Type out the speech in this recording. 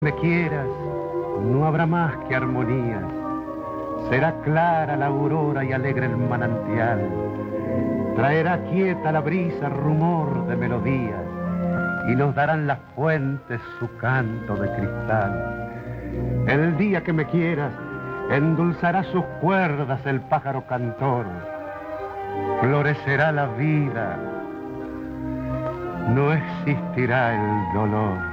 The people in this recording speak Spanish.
Me quieras, no habrá más que armonías. Será clara la aurora y alegre el manantial. Traerá quieta la brisa rumor de melodías y nos darán las fuentes su canto de cristal. El día que me quieras, endulzará sus cuerdas el pájaro cantor. Florecerá la vida, no existirá el dolor.